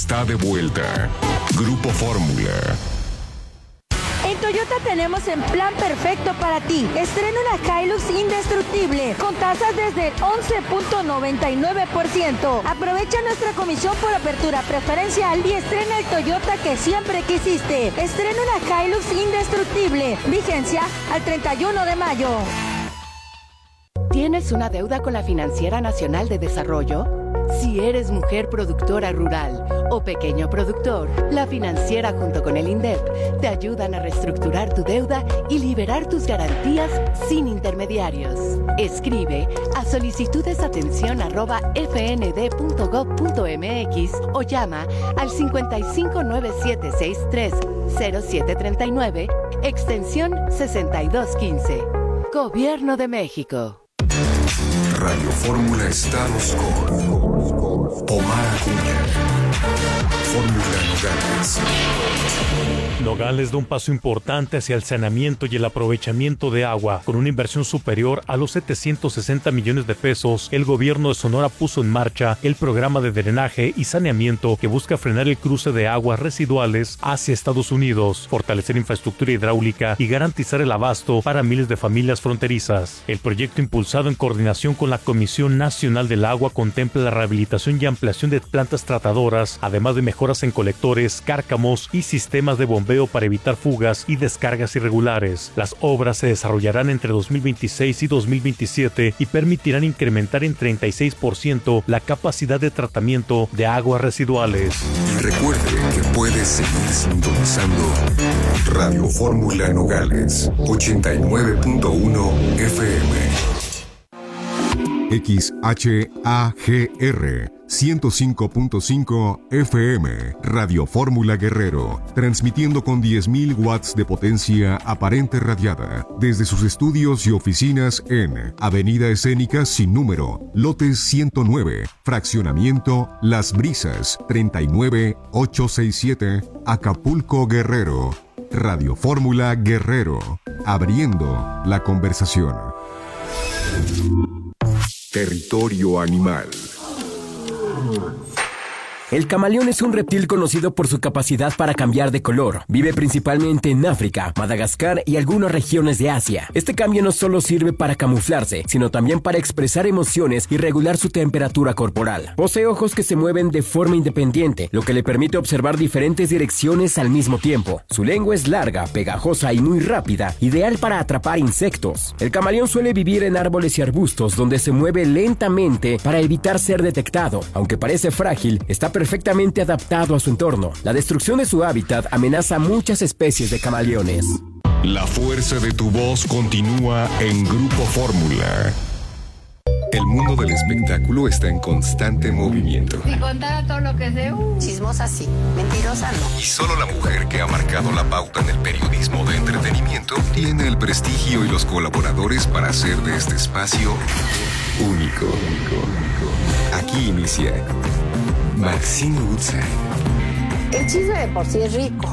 está de vuelta. Grupo Fórmula. En Toyota tenemos el plan perfecto para ti. Estrena una Hilux indestructible con tasas desde el 11.99%. Aprovecha nuestra comisión por apertura preferencial y estrena el Toyota que siempre quisiste. Estrena una Hilux indestructible. Vigencia al 31 de mayo. ¿Tienes una deuda con la Financiera Nacional de Desarrollo? Si eres mujer productora rural o pequeño productor, la Financiera junto con el INDEP te ayudan a reestructurar tu deuda y liberar tus garantías sin intermediarios. Escribe a solicitudesatencion@fnd.gov.mx o llama al 5597630739, extensión 6215. Gobierno de México. Radio Fórmula Estados con Omar Acuña. Fórmula Nogales. Nogales da un paso importante hacia el saneamiento y el aprovechamiento de agua. Con una inversión superior a los 760 millones de pesos, el gobierno de Sonora puso en marcha el programa de drenaje y saneamiento que busca frenar el cruce de aguas residuales hacia Estados Unidos, fortalecer infraestructura hidráulica y garantizar el abasto para miles de familias fronterizas. El proyecto, impulsado en coordinación con la Comisión Nacional del Agua, contempla la rehabilitación y ampliación de plantas tratadoras, además de mejoras en colectores, cárcamos y sistemas de bombeo para evitar fugas y descargas irregulares. Las obras se desarrollarán entre 2026 y 2027 y permitirán incrementar en 36% la capacidad de tratamiento de aguas residuales. Y recuerde que puede seguir sintonizando Radio Fórmula Nogales 89.1 FM. XHAGR 105.5 FM, Radio Fórmula Guerrero, transmitiendo con 10.000 watts de potencia aparente radiada desde sus estudios y oficinas en Avenida Escénica sin número, lote 109, fraccionamiento Las Brisas, 39867, Acapulco, Guerrero. Radio Fórmula Guerrero, abriendo la conversación. Territorio animal. El camaleón es un reptil conocido por su capacidad para cambiar de color. Vive principalmente en África, Madagascar y algunas regiones de Asia. Este cambio no solo sirve para camuflarse, sino también para expresar emociones y regular su temperatura corporal. Posee ojos que se mueven de forma independiente, lo que le permite observar diferentes direcciones al mismo tiempo. Su lengua es larga, pegajosa y muy rápida, ideal para atrapar insectos. El camaleón suele vivir en árboles y arbustos donde se mueve lentamente para evitar ser detectado. Aunque parece frágil, está perfectamente adaptado a su entorno. La destrucción de su hábitat amenaza a muchas especies de camaleones. La fuerza de tu voz continúa en Grupo Fórmula. El mundo del espectáculo está en constante movimiento. Si contara todo lo que sé, chismosa sí, mentirosa no. Y solo la mujer que ha marcado la pauta en el periodismo de entretenimiento tiene el prestigio y los colaboradores para hacer de este espacio único. Aquí inicia Maxine Woodside. El chisme de por sí es rico.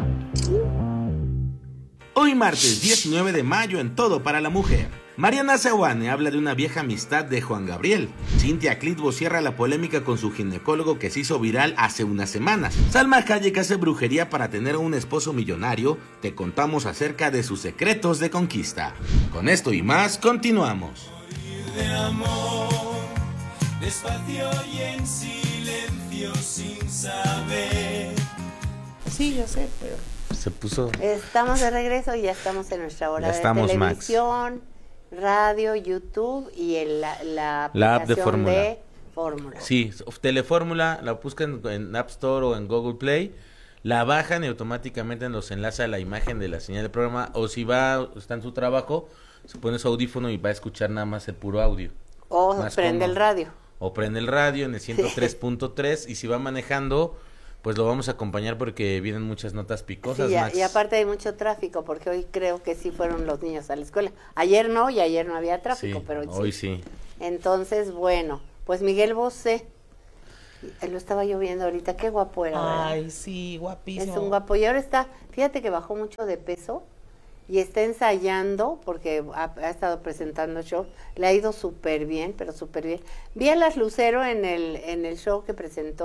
Hoy martes 19 de mayo en Todo para la Mujer. Mariana Seoane habla de una vieja amistad de Juan Gabriel. Cintia Clitbo cierra la polémica con su ginecólogo que se hizo viral hace unas semanas. Salma Hayek hace brujería para tener un esposo millonario. Te contamos acerca de sus secretos de conquista. Con esto y más, continuamos. De amor, despacio y en silencio sin saber. Sí, yo sé, pero se puso. Estamos de regreso y ya estamos en nuestra hora ya de estamos, televisión, Max. Radio, YouTube y la app de Fórmula. Sí, Telefórmula, la buscan en App Store o en Google Play, la bajan y automáticamente nos enlaza la imagen de la señal del programa, o si está en su trabajo, se pone su audífono y va a escuchar nada más el puro audio. O prende el radio. O prende el radio en el 103.3 y si va manejando, pues lo vamos a acompañar porque vienen muchas notas picosas. Sí, Max. Y aparte hay mucho tráfico porque hoy creo que sí fueron los niños a la escuela. Ayer no, y ayer no había tráfico, sí, pero hoy sí. Entonces, bueno, pues Miguel Bosé, lo estaba yo viendo ahorita, qué guapo era, ¿verdad? Ay, sí, guapísimo. Es un guapo, y ahora está, fíjate que bajó mucho de peso y está ensayando porque ha estado presentando show, le ha ido súper bien, pero súper bien. Vi a Las Lucero en el show que presentó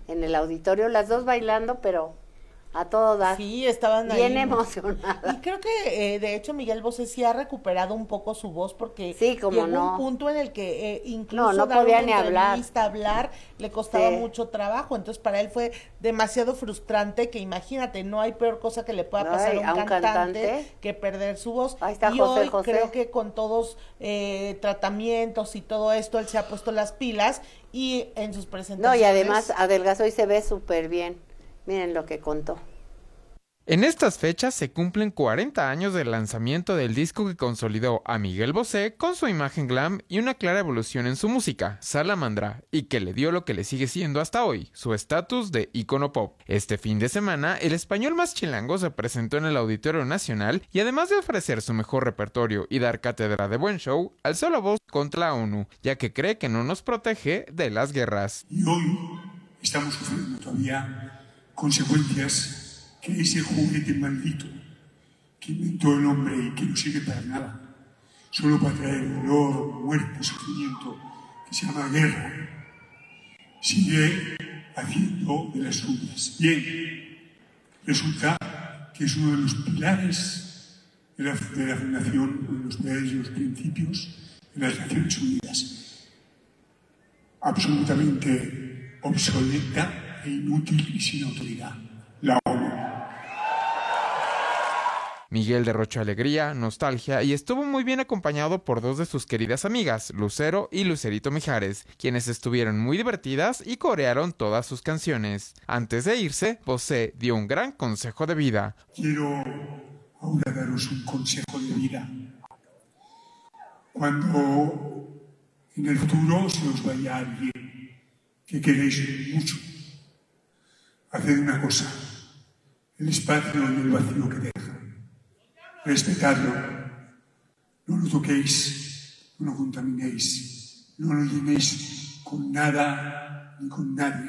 en el auditorio, las dos bailando, pero a todo dar. Sí, estaban ahí. Bien emocionadas. Y creo que, de hecho, Miguel Bosé sí ha recuperado un poco su voz porque sí, como llegó un punto en el que incluso no podía ni hablar, le costaba mucho trabajo. Entonces, para él fue demasiado frustrante que, imagínate, no hay peor cosa que le pueda pasar a un cantante que perder su voz. Ahí está y José, hoy creo que con todos tratamientos y todo esto, él se ha puesto las pilas y en sus presentaciones... No, y además adelgazó y se ve súper bien. Miren lo que contó. En estas fechas se cumplen 40 años del lanzamiento del disco que consolidó a Miguel Bosé con su imagen glam y una clara evolución en su música, Salamandra, y que le dio lo que le sigue siendo hasta hoy, su estatus de ícono pop. Este fin de semana, el español más chilango se presentó en el Auditorio Nacional y además de ofrecer su mejor repertorio y dar cátedra de buen show, alzó la voz contra la ONU, ya que cree que no nos protege de las guerras. Y hoy estamos sufriendo todavía consecuencias que ese juguete maldito que inventó el hombre y que no sirve para nada, solo para traer dolor, muerte, sufrimiento, que se llama guerra, sigue haciendo de las suyas. Bien, resulta que es uno de los pilares de la Fundación, uno de los pilares de los principios de las Naciones Unidas. Absolutamente obsoleta e inútil y sin autoridad. La ONU. Miguel derrochó alegría, nostalgia y estuvo muy bien acompañado por dos de sus queridas amigas, Lucero y Lucerito Mijares, quienes estuvieron muy divertidas y corearon todas sus canciones. Antes de irse, Bosé dio un gran consejo de vida. Quiero ahora daros un consejo de vida. Cuando en el futuro se os vaya alguien que queréis mucho, haced una cosa, el espacio y el vacío que deja. Respetadlo, no lo toquéis, no lo contaminéis, no lo llenéis con nada ni con nadie.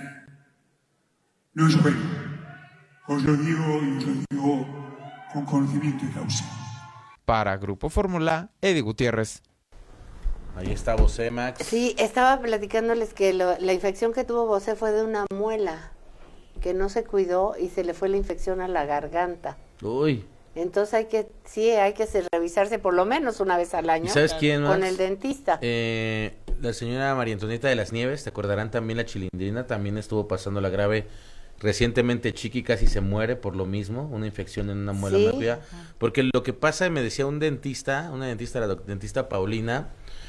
No es bueno, os lo digo y os lo digo con conocimiento de causa. Para Grupo Fórmula, Eddie Gutiérrez. Ahí está Bosé, Max. Sí, estaba platicándoles que la infección que tuvo Bosé fue de una muela, que no se cuidó y se le fue la infección a la garganta. Uy. Entonces hay que revisarse por lo menos una vez al año. ¿Sabes quién más? Con el dentista. La señora María Antonieta de las Nieves, te acordarán también, la Chilindrina, también estuvo pasando la grave recientemente. Chiqui casi se muere por lo mismo, una infección en una muela media. Porque lo que pasa, me decía una dentista, la dentista Paulina,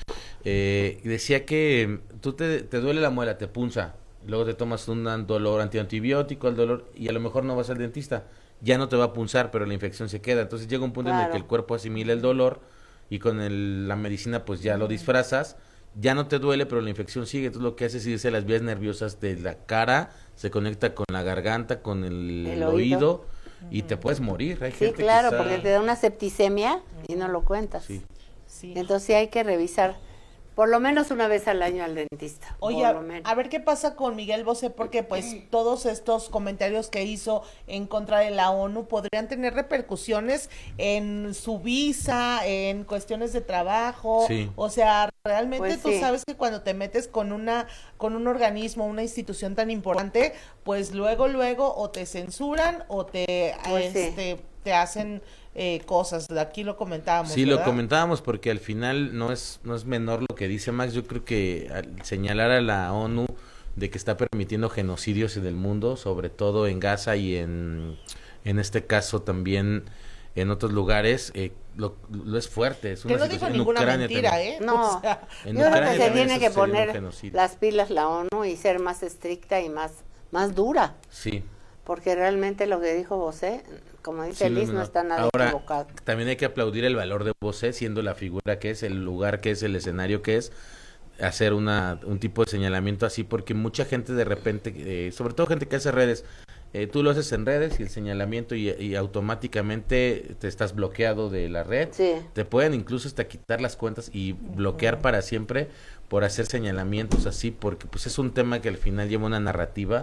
decía que tú te duele la muela, te punza, luego te tomas un dolor antibiótico al dolor y a lo mejor no vas al dentista. Ya no te va a punzar, pero la infección se queda. Entonces llega un punto en el que el cuerpo asimila el dolor y con la medicina pues ya lo disfrazas, ya no te duele, pero la infección sigue. Entonces lo que hace es irse a las vías nerviosas de la cara, se conecta con la garganta, con el oído y te puedes morir. Hay gente claro, porque te da una septicemia y no lo cuentas. Sí. Entonces sí hay que revisar por lo menos una vez al año al dentista. Oye, a ver qué pasa con Miguel Bosé, porque pues todos estos comentarios que hizo en contra de la ONU podrían tener repercusiones en su visa, en cuestiones de trabajo. Sí. O sea, realmente tú sabes que cuando te metes con un organismo, una institución tan importante, pues luego o te censuran o te hacen cosas. Aquí lo comentábamos. Sí, ¿verdad? Lo comentábamos porque al final no es menor lo que dice Max. Yo creo que al señalar a la ONU de que está permitiendo genocidios en el mundo, sobre todo en Gaza y en este caso también en otros lugares, lo es fuerte. Es una que no dijo ninguna mentira, también. No, o sea, yo creo que se tiene que poner las pilas la ONU y ser más estricta y más dura. Sí. Porque realmente lo que dijo Bosé, como dice Liz, no está nada equivocado. También hay que aplaudir el valor de Bosé, siendo la figura que es, el lugar que es, el escenario que es, hacer un tipo de señalamiento así, porque mucha gente de repente, sobre todo gente que hace redes, tú lo haces en redes y el señalamiento y automáticamente te estás bloqueado de la red. Sí. Te pueden incluso hasta quitar las cuentas y bloquear para siempre por hacer señalamientos así, porque pues es un tema que al final lleva una narrativa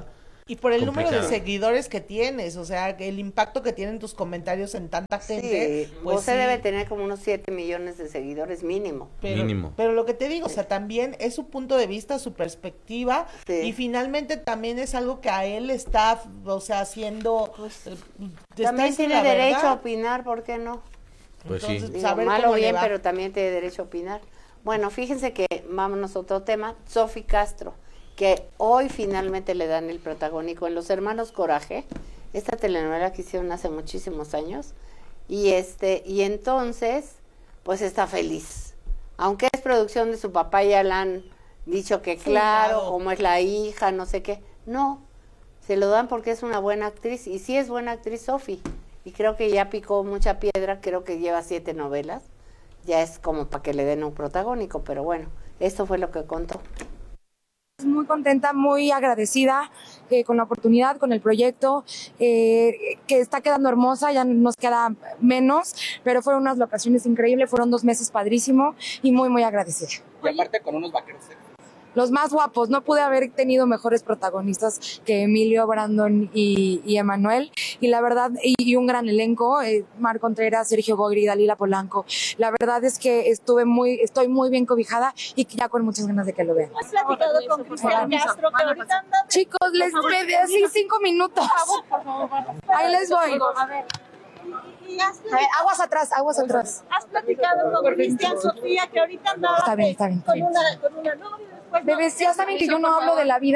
Y por el número de complicado. seguidores que tienes, o sea, el impacto que tienen tus comentarios en tanta gente. Sí, pues Bosé sí. debe tener como unos 7 millones de seguidores mínimo. Pero lo que te digo, o sea, también es su punto de vista, su perspectiva, Sí. y finalmente también es algo que a él está, o sea, haciendo... te está También diciendo tiene la derecho verdad. a opinar, ¿por qué no? Pues Entonces, sí. pues, a ver Malo cómo o le bien, va. pero también tiene derecho a opinar. Bueno, fíjense que vámonos a otro tema. Sofi Castro, que hoy finalmente le dan el protagónico en Los Hermanos Coraje, esta telenovela que hicieron hace muchísimos años, y entonces, pues está feliz. Aunque es producción de su papá, ya le han dicho que claro, como es la hija, no sé qué. No, se lo dan porque es una buena actriz, y sí es buena actriz Sofi, y creo que ya picó mucha piedra, creo que lleva 7 novelas, ya es como para que le den un protagónico, pero bueno, esto fue lo que contó. Muy contenta, muy agradecida con la oportunidad, con el proyecto, que está quedando hermosa, ya nos queda menos, pero fueron unas locaciones increíbles, fueron 2 meses padrísimo y muy, muy agradecida. Y aparte con unos vaqueros. Los más guapos, no pude haber tenido mejores protagonistas que Emilio, Brandon y Emanuel, y la verdad, y un gran elenco, Mar Contreras, Sergio Bogri, Dalila Polanco. La verdad es que estoy muy bien cobijada y ya con muchas ganas de que lo vean. ¿Has platicado con Cristian Castro, que ahorita anda Chicos, les pedí así 5 minutos. Ahí les voy. A ver, Aguas atrás. ¿has platicado con Cristian, Sofía, que ahorita anda Está bien. con una novia? Después Bebés, ya saben que yo no hablo de la vida,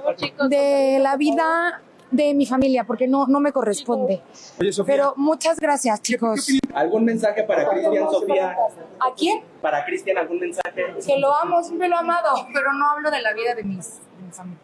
de mi familia, porque no me corresponde. Oye, Sofía. Pero muchas gracias, chicos. ¿Algún mensaje para Cristian, Sofía? ¿A quién? Para Cristian, ¿algún mensaje? Que lo amo, siempre lo he amado, pero no hablo de la vida de mi familia.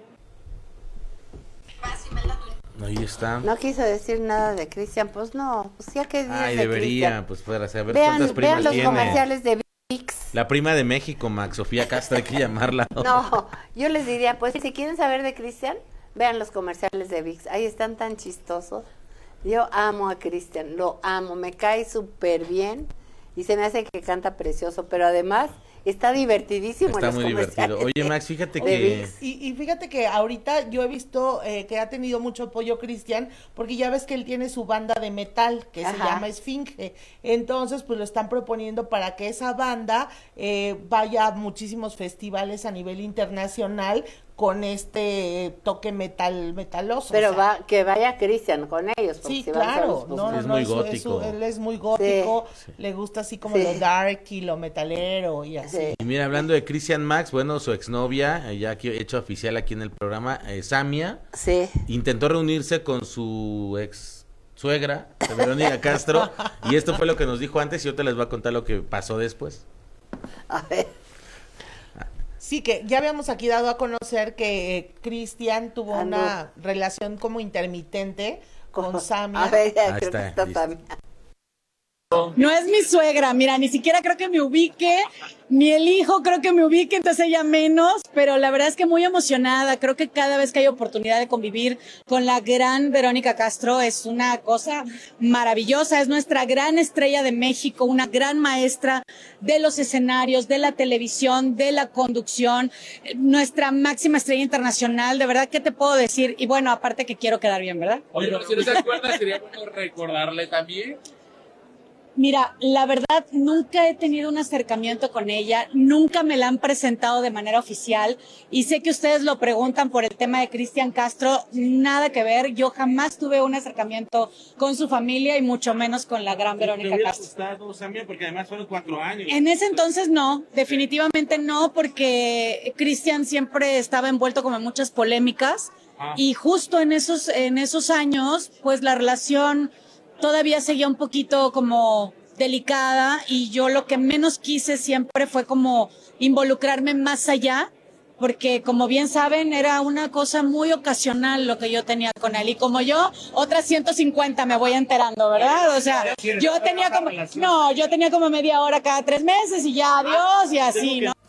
Ahí está. No quiso decir nada de Cristian, pues no, pues ya que dices Ay, de debería, Cristian. pues para saber Vean cuántas primas los tiene. comerciales de VIX. La prima de México, Max Sofía Castro, hay que llamarla. No, yo les diría, pues si quieren saber de Cristian, vean los comerciales de VIX. Ahí están tan chistosos. Yo amo a Cristian, lo amo, me cae súper bien y se me hace que canta precioso, pero además está divertidísimo. Está en los muy divertido. comerciales Oye, Max, fíjate de que... VIX. Y fíjate que ahorita yo he visto que ha tenido mucho apoyo Cristian, porque ya ves que él tiene su banda de metal que se Ajá. llama Esfinge. Entonces, pues lo están proponiendo para que esa banda vaya a muchísimos festivales a nivel internacional con este toque metaloso. Pero o sea. que vaya Cristian con ellos. Porque Sí, si van claro, solos, pues no, Es no, muy eso- gótico. él es muy gótico, Sí. le gusta así como Sí. lo dark y lo metalero y así. Sí. Y mira, hablando de Christian Max, bueno, su exnovia, ya aquí hecho oficial aquí en el programa, Samia, Sí. intentó reunirse con su ex suegra, Verónica Castro, y esto fue lo que nos dijo antes y yo te les voy a contar lo que pasó después. A ver. Sí, que ya habíamos aquí dado a conocer que Cristian tuvo Ah, no. una relación como intermitente con Samia. A ver, ya Ahí creo que está, está listo. también. No es mi suegra, mira, ni siquiera creo que me ubique, ni el hijo creo que me ubique, entonces ella menos, pero la verdad es que muy emocionada. Creo que cada vez que hay oportunidad de convivir con la gran Verónica Castro es una cosa maravillosa, es nuestra gran estrella de México, una gran maestra de los escenarios, de la televisión, de la conducción, nuestra máxima estrella internacional, de verdad, ¿qué te puedo decir? Y bueno, aparte que quiero quedar bien, ¿verdad? Oye, pero si no se acuerda, sería bueno recordarle también. Mira, la verdad, nunca he tenido un acercamiento con ella, nunca me la han presentado de manera oficial y sé que ustedes lo preguntan por el tema de Cristian Castro, nada que ver, yo jamás tuve un acercamiento con su familia y mucho menos con la gran Verónica Castro. Gustado, Samia, porque además fueron 4 años. En ese entonces no, definitivamente no, porque Cristian siempre estaba envuelto como en muchas polémicas y justo en esos años, pues la relación todavía seguía un poquito como delicada y yo lo que menos quise siempre fue como involucrarme más allá, porque como bien saben era una cosa muy ocasional lo que yo tenía con él y como yo, otras 150 me voy enterando, ¿verdad? O sea, yo tenía como media hora cada 3 meses y ya adiós y así, ¿no?